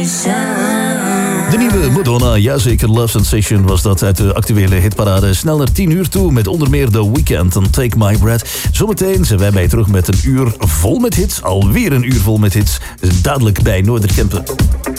De nieuwe Madonna, jazeker, Love Sensation was dat uit de actuele hitparade. Snel naar 10 uur toe met onder meer The Weeknd en Take My Breath. Zometeen zijn wij bij terug met een uur vol met hits. Alweer een uur vol met hits. Dadelijk bij Noorderkempen.